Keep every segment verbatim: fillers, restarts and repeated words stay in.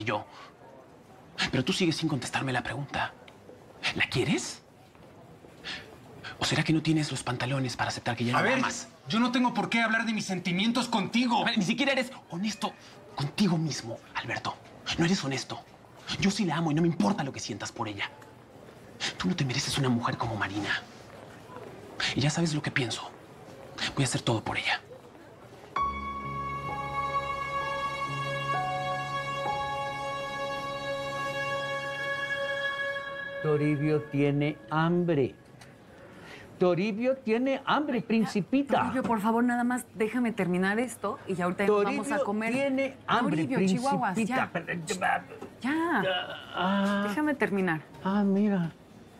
yo. Pero tú sigues sin contestarme la pregunta. ¿La quieres? ¿O será que no tienes los pantalones para aceptar que ya no A la ver, amas? yo no tengo por qué hablar de mis sentimientos contigo. A ver, ni siquiera eres honesto contigo mismo, Alberto. No eres honesto. Yo sí la amo y no me importa lo que sientas por ella. Tú no te mereces una mujer como Marina. Y ya sabes lo que pienso. Voy a hacer todo por ella. Toribio tiene hambre. Toribio tiene hambre, principita. Toribio, por favor, nada más déjame terminar esto y ya ahorita nos vamos a comer. tiene hambre, Toribio, principita. Chihuahuas, ya. Ya. Ah, Déjame terminar. ah, mira.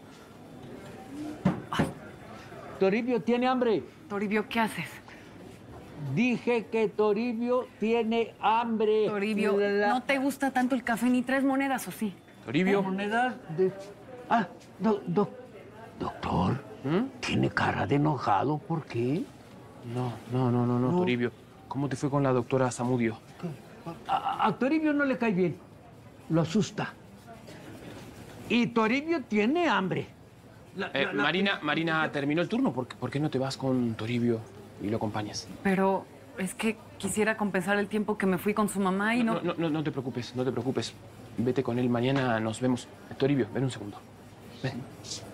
Ay. Toribio tiene hambre. Toribio, ¿qué haces? Dije que Toribio tiene hambre. Toribio, La- ¿no te gusta tanto el café ni tres monedas o sí? Toribio. Monedas de... Ah, do- do- doctor, ¿Mm? tiene cara de enojado. ¿Por qué? No, no, no, no, no, No. Toribio. ¿Cómo te fue con la doctora Zamudio? A, a Toribio no le cae bien. Lo asusta. Y Toribio tiene hambre. La- Eh, la- la- Marina, Marina, terminó el turno. ¿Por qué, por qué no te vas con Toribio y lo acompañas? Pero es que quisiera compensar el tiempo que me fui con su mamá y no... No, no, no, no te preocupes, no te preocupes. Vete con él, mañana nos vemos. Toribio, ven un segundo. Ven.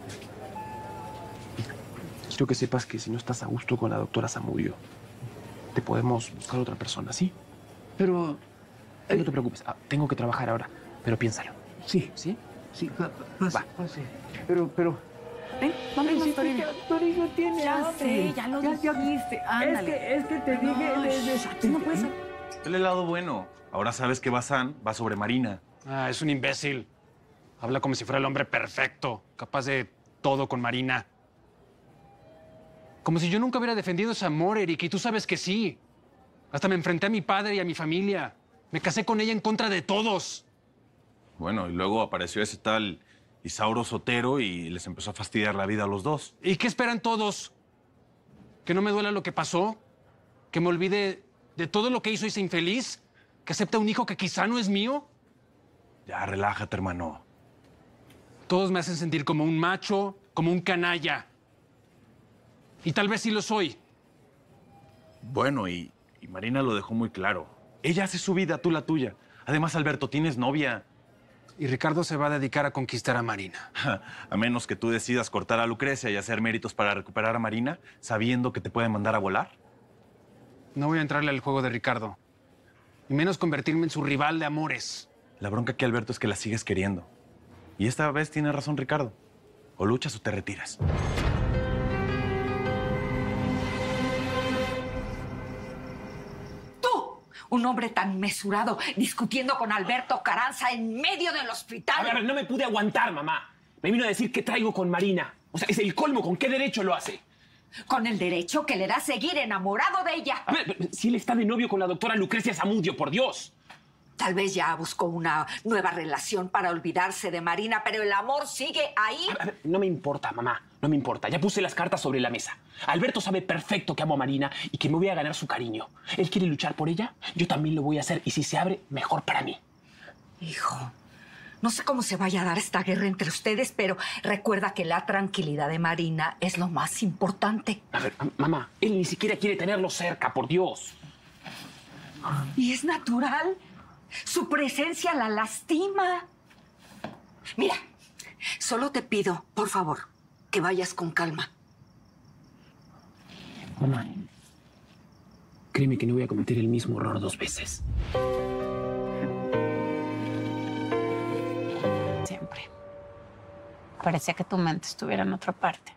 Quiero que sepas que si no estás a gusto con la doctora Zamudio, te podemos buscar otra persona, ¿sí? Pero... No te preocupes, ah, tengo que trabajar ahora, pero piénsalo. Sí, ¿Sí? sí, pa- pase, Va. pase. Pero, pero... Ven, vámonos, Toribio. Toribio tiene Ya hambre. sé, ya lo dijiste. Es Ándale. que, es que te dije... No, de- de- shh, no puede ser. El lado bueno. Ahora sabes que Bazán va sobre Marina. Ah, es un imbécil. Habla como si fuera el hombre perfecto, capaz de todo con Marina. Como si yo nunca hubiera defendido ese amor, Eric, y tú sabes que sí. Hasta me enfrenté a mi padre y a mi familia. Me casé con ella en contra de todos. Bueno, y luego apareció ese tal Isauro Sotero y les empezó a fastidiar la vida a los dos. ¿Y qué esperan todos? ¿Que no me duela lo que pasó? ¿Que me olvide de todo lo que hizo ese infeliz? ¿Que acepte un hijo que quizá no es mío? Ya, relájate, hermano. Todos me hacen sentir como un macho, como un canalla. Y tal vez sí lo soy. Bueno, y, y Marina lo dejó muy claro. Ella hace su vida, tú la tuya. Además, Alberto, tienes novia. Y Ricardo se va a dedicar a conquistar a Marina. A menos que tú decidas cortar a Lucrecia y hacer méritos para recuperar a Marina, sabiendo que te puede mandar a volar. No voy a entrarle al juego de Ricardo. Y menos convertirme en su rival de amores. La bronca aquí, Alberto, es que la sigues queriendo. Y esta vez tiene razón Ricardo. O luchas o te retiras. Tú, un hombre tan mesurado, discutiendo con Alberto Carranza en medio del A hospital. ver, a ver, no me pude aguantar, mamá. Me vino a decir que traigo con Marina. O sea, es el colmo. ¿Con qué derecho lo hace? Con el derecho que le da a seguir enamorado de ella. A ver, si él está de novio con la doctora Lucrecia Zamudio, por Dios. Tal vez ya buscó una nueva relación para olvidarse de Marina, pero el amor sigue ahí. A ver, a ver, no me importa, mamá. No me importa. Ya puse las cartas sobre la mesa. Alberto sabe perfecto que amo a Marina y que me voy a ganar su cariño. Él quiere luchar por ella, yo también lo voy a hacer. Y si se abre, mejor para mí. Hijo, no sé cómo se vaya a dar esta guerra entre ustedes, pero recuerda que la tranquilidad de Marina es lo más importante. A ver, mam- mamá, él ni siquiera quiere tenerlo cerca, por Dios. Y es natural. Su presencia la lastima. Mira, solo te pido, por favor, que vayas con calma. Mamá, créeme que no voy a cometer el mismo error dos veces. Siempre. Parecía que tu mente estuviera en otra parte.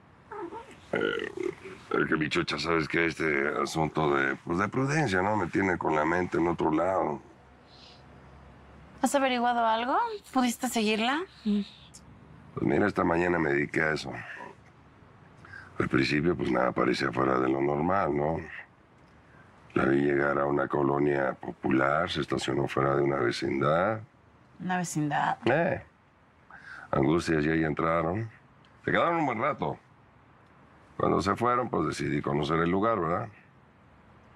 Es que, bichocha, sabes que este asunto de, pues, de prudencia, ¿no? Me tiene con la mente en otro lado. ¿Has averiguado algo? ¿Pudiste seguirla? Pues mira, esta mañana me dediqué a eso. Al principio, pues nada parecía fuera de lo normal, ¿no? La vi llegar a una colonia popular, se estacionó fuera de una vecindad. Una vecindad. Eh. Angustias y ella entraron. Se quedaron un buen rato. Cuando se fueron, pues decidí conocer el lugar, ¿verdad?